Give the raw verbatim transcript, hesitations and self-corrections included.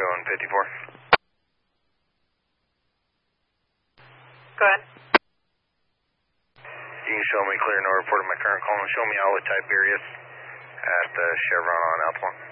going fifty-four. Go ahead. You can show me clear, no report of my current call, and show me outlet type Arius at the Chevron on Alpha one.